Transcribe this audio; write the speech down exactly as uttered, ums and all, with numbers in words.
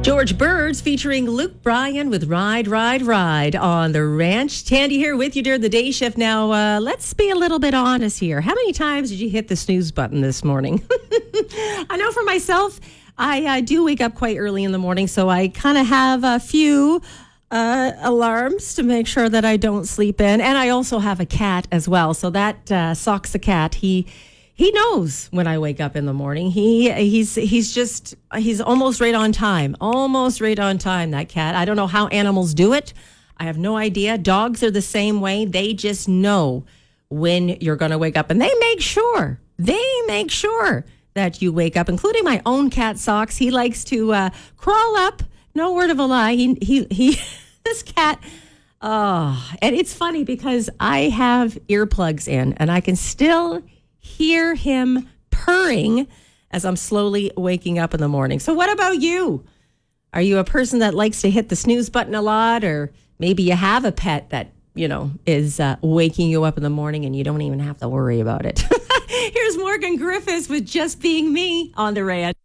George Birds featuring Luke Bryan with Ride, Ride, Ride on the Ranch. Tandy here with you during the day shift. Now, uh, let's be a little bit honest here. How many times did you hit the snooze button this morning? I know for myself, I uh, do wake up quite early in the morning, so I kind of have a few uh, alarms to make sure that I don't sleep in. And I also have a cat as well. So that uh, Socks the cat, he... He knows when I wake up in the morning. He he's he's just he's almost right on time. Almost right on time, that cat. I don't know how animals do it. I have no idea. Dogs are the same way. They just know when you're going to wake up, and they make sure. They make sure that you wake up, including my own cat Socks. He likes to uh, crawl up. No word of a lie. He he he this cat. Oh, and it's funny because I have earplugs in and I can still hear him purring as I'm slowly waking up in the morning. So what about you? Are you a person that likes to hit the snooze button a lot, or maybe you have a pet that, you know, is uh, waking you up in the morning and you don't even have to worry about it? Here's Morgan Griffiths with Just Being Me on the Ranch.